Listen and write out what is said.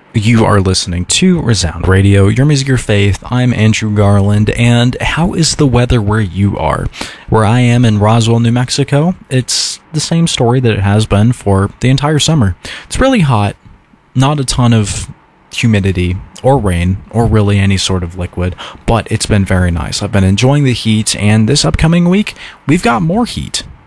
You are listening to Resound Radio, your music, your faith. I'm Andrew Garland, and how is the weather where you are? Where I am in Roswell, New Mexico, it's the same story that it has been for the entire summer. It's really hot, not a ton of humidity or rain or really any sort of liquid, but it's been very nice. I've been enjoying the heat, and this upcoming week, we've got more heat.